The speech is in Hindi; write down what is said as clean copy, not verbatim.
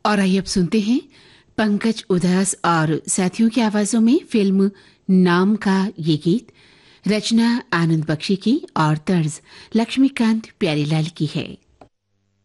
और आइए अब सुनते हैं पंकज उधास और साथियों की आवाजों में फिल्म नाम का ये गीत। रचना आनंद बख्शी की और तर्ज लक्ष्मीकांत प्यारेलाल की है।